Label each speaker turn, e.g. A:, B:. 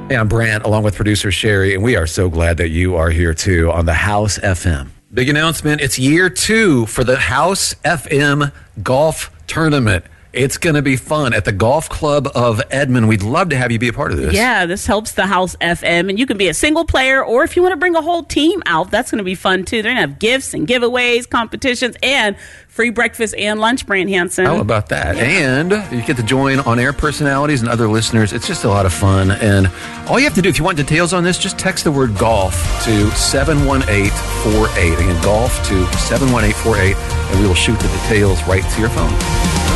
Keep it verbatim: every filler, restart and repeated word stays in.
A: Hey, I'm Brant, along with producer Sherry, and we are so glad that you are here too on the House F M. Big announcement, it's year two for the House F M Golf Tournament. It's going to be fun at the Golf Club of Edmond. We'd love to have you be a part of this.
B: Yeah, this helps the House F M, and you can be a single player, or if you want to bring a whole team out, that's going to be fun too. They're going to have gifts and giveaways, competitions, and free breakfast and lunch, Brant Hansen.
A: How about that? Yeah. And you get to join on-air personalities and other listeners. It's just a lot of fun. And all you have to do, if you want details on this, just text the word golf to seven one eight four eight. Again, golf to seven one eight four eight, and we will shoot the details right to your phone.